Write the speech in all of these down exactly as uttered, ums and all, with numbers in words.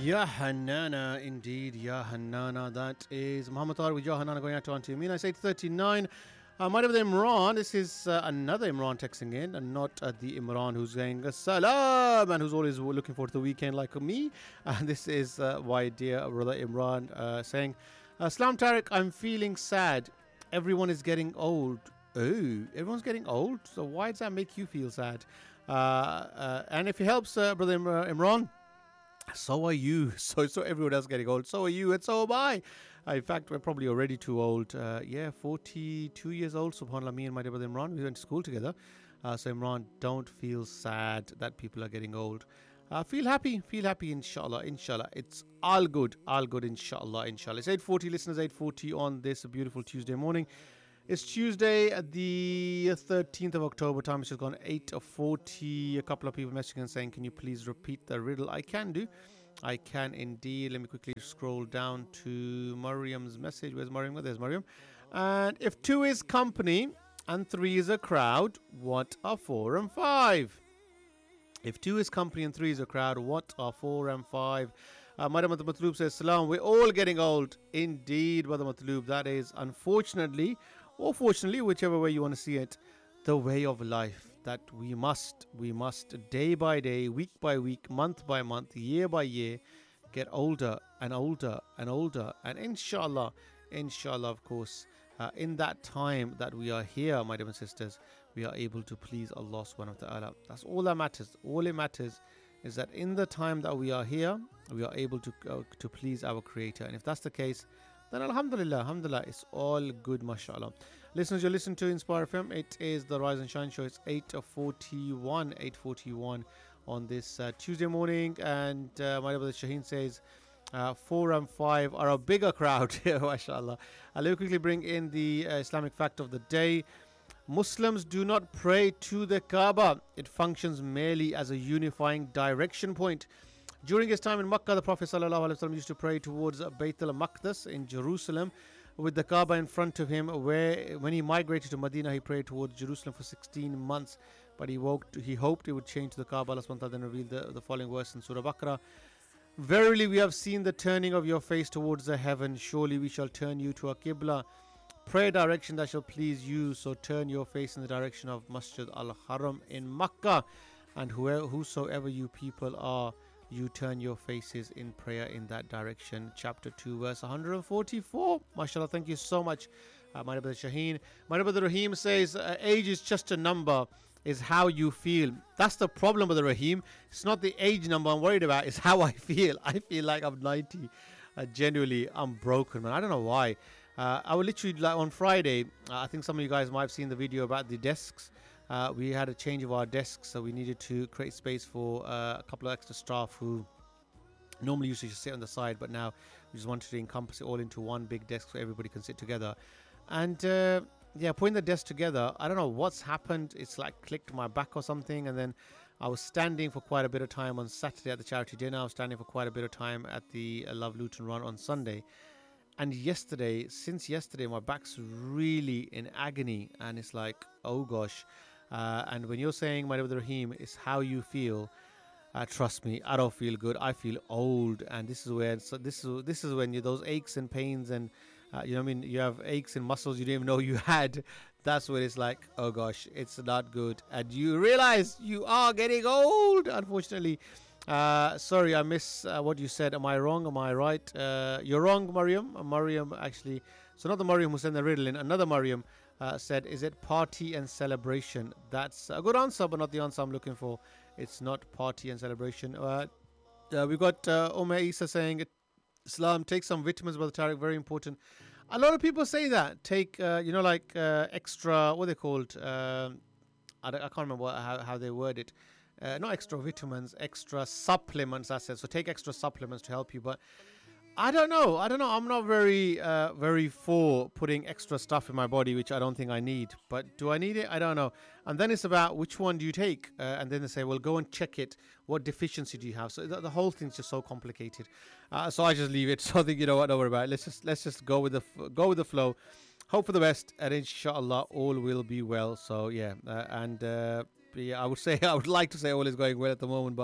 Ya Hanana, indeed, Ya Hanana. That is Muhammad Tawar with Ya Hanana going out to Auntie Amina. It's eight thirty-nine. Uh, my name is Imran. This is uh, another Imran texting in, and not uh, the Imran who's saying salam and who's always looking forward to the weekend like me. And this is uh, my dear brother Imran uh, saying, uh, Salam Tariq, I'm feeling sad. Everyone is getting old. Oh, everyone's getting old? So why does that make you feel sad? Uh, uh, and if it helps, uh, brother Imran, so are you. So so everyone else getting old. So are you, and so am I. Uh, in fact, we're probably already too old. Uh, yeah, forty-two years old. Subhanallah, me and my dear brother Imran, we went to school together. Uh, so Imran, don't feel sad that people are getting old. Uh, feel happy, feel happy, inshallah, inshallah. It's all good, all good, inshallah, inshallah. It's eight forty, listeners, eight forty on this beautiful Tuesday morning. It's Tuesday, the thirteenth of October. Time has just gone eight forty. A couple of people messaging and saying, can you please repeat the riddle? I can do. I can indeed. Let me quickly scroll down to Mariam's message. Where's Mariam? There's Mariam. And if two is company and three is a crowd, what are four and five? If two is company and three is a crowd, what are four and five? Uh, Madam Matloob says, Salam, we're all getting old. Indeed, Brother Matloob, that is unfortunately, or fortunately, whichever way you want to see it, the way of life that we must, we must day by day, week by week, month by month, year by year, get older and older and older. And inshallah, inshallah, of course, uh, in that time that we are here, my dear sisters, we are able to please Allah subhanahu wa ta'ala. That's all that matters. All it matters is that in the time that we are here, we are able to uh, to please our Creator. And if that's the case, then alhamdulillah, alhamdulillah, it's all good, mashallah. Listeners, you're listening to Inspire F M. It is the Rise and Shine Show. It's eight forty-one, eight forty-one on this uh, Tuesday morning. And uh, my brother Shaheen says, uh, four and five are a bigger crowd. Mashallah. I'll quickly bring in the uh, Islamic fact of the day. Muslims do not pray to the Kaaba. It functions merely as a unifying direction point. During his time in Makkah, the Prophet ﷺ used to pray towards Bayt al-Maqdis in Jerusalem with the Kaaba in front of him. Where, when he migrated to Medina, he prayed towards Jerusalem for sixteen months. But he, woke to, he hoped it would change to the Kaaba. Allah subhanahu wa ta'ala then revealed the, the following verse in Surah Baqarah. Verily we have seen the turning of your face towards the heaven. Surely we shall turn you to a Qibla. Pray direction that shall please you. So turn your face in the direction of Masjid al-Haram in Makkah. And whoever, whosoever you people are, you turn your faces in prayer in that direction. Chapter two, verse one forty-four. MashaAllah, thank you so much, uh, my brother Shaheen. My brother Rahim says, uh, age is just a number, is how you feel. That's the problem with the Rahim. It's not the age number I'm worried about, it's how I feel. I feel like I'm ninety. Uh, genuinely, I'm broken, man. I don't know why. Uh, I was literally, like on Friday, uh, I think some of you guys might have seen the video about the desks. Uh, we had a change of our desks, so we needed to create space for uh, a couple of extra staff who normally used to just sit on the side, but now we just wanted to encompass it all into one big desk so everybody can sit together. And uh, yeah, putting the desk together, I don't know what's happened. It's like clicked my back or something. And then I was standing for quite a bit of time on Saturday at the charity dinner. I was standing for quite a bit of time at the uh, Love Luton run on Sunday. And yesterday, since yesterday, my back's really in agony. And it's like, oh gosh. Uh, and when you're saying, my brother Rahim, it's how you feel. Uh, trust me, I don't feel good. I feel old, and this is where so this is this is when you those aches and pains, and uh, you know what I mean. You have aches and muscles you didn't even know you had. That's when it's like, oh gosh, it's not good, and you realize you are getting old. Unfortunately, uh, sorry, I miss uh, what you said. Am I wrong? Am I right? Uh, you're wrong, Mariam. Uh, Mariam, actually. So not the Mariam who sent the riddle in. Another Mariam. Uh, said, is it party and celebration? That's a good answer, but not the answer I'm looking for. It's not party and celebration. Uh, uh, we've got uh, Omer Isa saying, Islam, take some vitamins, Brother Tariq, very important. A lot of people say that. Take, uh, you know, like uh, extra, what are they called? Um, I, I can't remember what, how, how they word it. Uh, not extra vitamins, extra supplements, I said. So take extra supplements to help you. But I don't know. I don't know. I'm not very, uh, very for putting extra stuff in my body, which I don't think I need. But do I need it? I don't know. And then it's about which one do you take? Uh, and then they say, well, go and check it. What deficiency do you have? So the, the whole thing's just so complicated. Uh, so I just leave it. So I think, you know what, don't worry about it. Let's just let's just go with the go with the flow. Hope for the best, and inshallah, all will be well. So yeah, uh, and uh, yeah, I would say I would like to say all is going well at the moment, but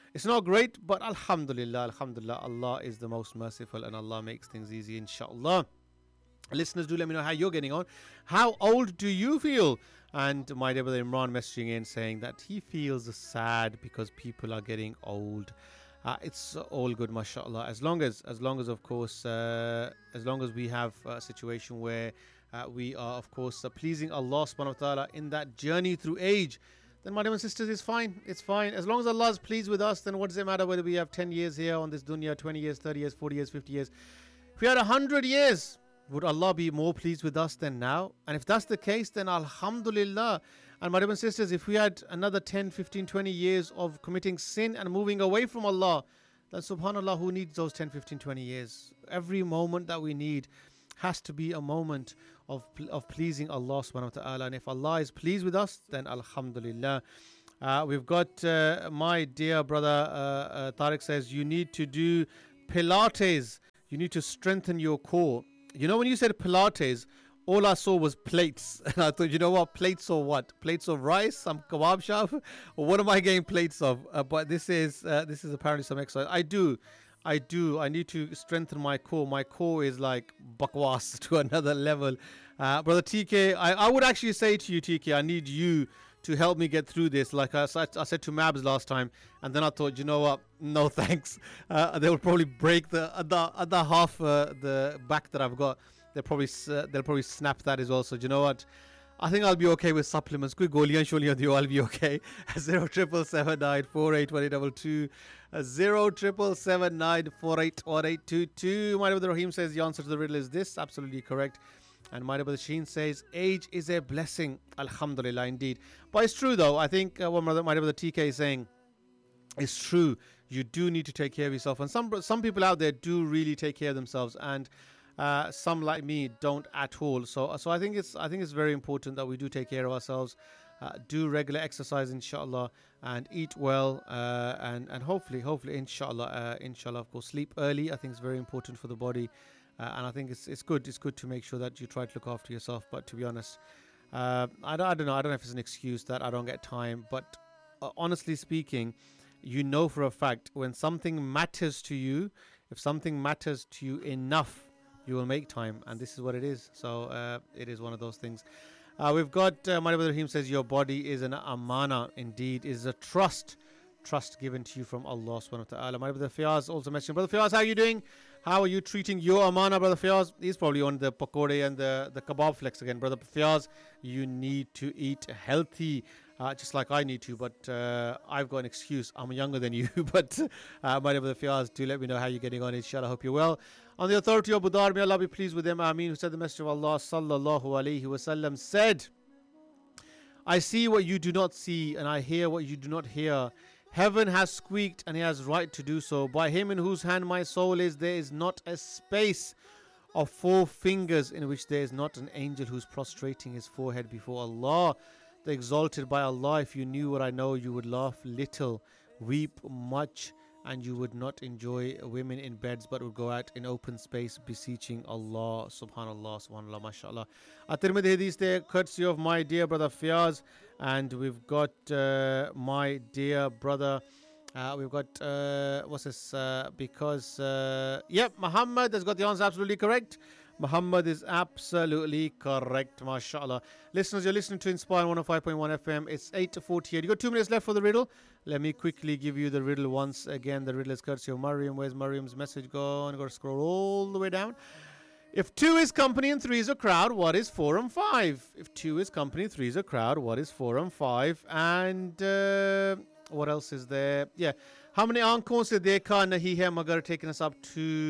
It's not great, but alhamdulillah, alhamdulillah, Allah is the most merciful and Allah makes things easy, inshallah. Listeners, do let me know how you're getting on. How old do you feel? And my dear brother Imran messaging in saying that he feels sad because people are getting old. Uh, it's all good, mashallah. As long as, as long as, of course, uh, as long as we have a situation where uh, we are, of course, uh, pleasing Allah subhanahu wa ta'ala in that journey through age, then my dear sisters, it's fine. It's fine. As long as Allah is pleased with us, then what does it matter whether we have ten years here on this dunya, twenty years, thirty years, forty years, fifty years. If we had one hundred years, would Allah be more pleased with us than now? And if that's the case, then alhamdulillah. And my dear sisters, if we had another ten, fifteen, twenty years of committing sin and moving away from Allah, then subhanallah, who needs those ten, fifteen, twenty years? Every moment that we need has to be a moment of of pleasing Allah subhanahu wa ta'ala. And if Allah is pleased with us, then alhamdulillah. Uh, we've got uh, my dear brother uh, uh, Tariq says, you need to do Pilates. You need to strengthen your core. You know, when you said Pilates, all I saw was plates. And I thought, you know what? Plates of what? Plates of rice? Some kebab shop? Or what am I getting plates of? Uh, but this is uh, this is apparently some exercise. I do. I do. I need to strengthen my core. My core is like bakwas to another level. Uh, Brother T K, I, I would actually say to you, T K, I need you to help me get through this. Like I, I said to Mabs last time. And then I thought, you know what? No thanks. Uh, they will probably break the other, other half, uh, the back that I've got. They'll probably, uh, they'll probably snap that as well. So, do you know what? I think I'll be okay with supplements. Quick goliyan sholiyan diyo, I'll be okay. Zero triple seven nine four eight one eight two two. Zero triple seven nine four eight one eight two two. My brother Rahim says the answer to the riddle is this. Absolutely correct. And my brother Sheen says age is a blessing. Alhamdulillah, indeed. But it's true though. I think uh, what my brother T K is saying is true. You do need to take care of yourself. And some some people out there do really take care of themselves. And Uh, some like me don't at all. So, so I think it's I think it's very important that we do take care of ourselves, uh, do regular exercise, inshallah, and eat well, uh, and and hopefully, hopefully, inshallah, uh, inshallah, of course, sleep early. I think it's very important for the body, uh, and I think it's it's good. It's good to make sure that you try to look after yourself. But to be honest, uh, I don't I don't know. I don't know if it's an excuse that I don't get time. But uh, honestly speaking, you know for a fact when something matters to you, if something matters to you enough, you will make time, and this is what it is. So uh, it is one of those things. Uh, we've got uh, my brother Rahim says your body is an amana, indeed, is a trust, trust given to you from Allah subhanahu wa ta'ala. My brother Fiaz also mentioned, brother Fiaz, how are you doing? How are you treating your amana, brother Fiaz? He's probably on the pakode and the, the kebab flex again. Brother Fiaz, you need to eat healthy, uh, just like I need to, but uh, I've got an excuse. I'm younger than you, but uh, my brother Fiaz, do let me know how you're getting on, inshallah. I hope you're well. On the authority of Budar, may Allah be pleased with them, Ameen, who said the Messenger of Allah sallallahu alayhi wasallam said, I see what you do not see, and I hear what you do not hear. Heaven has squeaked, and he has right to do so. By him in whose hand my soul is, there is not a space of four fingers in which there is not an angel who's prostrating his forehead before Allah. The exalted by Allah, if you knew what I know, you would laugh little, weep much, and you would not enjoy women in beds, but would go out in open space beseeching Allah. Subhanallah, subhanallah, mashallah. At-Tirmidhi hadith there, courtesy of my dear brother Fiaz. And we've got uh, my dear brother, uh, we've got, uh, what's this, uh, because, uh, yep, Muhammad has got the answer absolutely correct. Muhammad is absolutely correct, mashallah. Listeners, you're listening to Inspire one oh five point one F M. It's eight to forty-eight. You got two minutes left for the riddle. Let me quickly give you the riddle once again. The riddle is courtesy of Mariam. Where's Mariam's message gone? Got to scroll all the way down. If two is company and three is a crowd, what is four and five? If two is company, three is a crowd, what is four and five? And uh, what else is there? Yeah. How many aankhon se dekha nahi hai magar, taking us up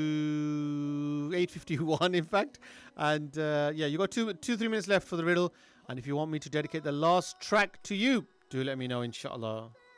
to eight fifty-one, in fact. And uh, yeah, you got two, two, three minutes left for the riddle. And if you want me to dedicate the last track to you, do let me know, inshallah.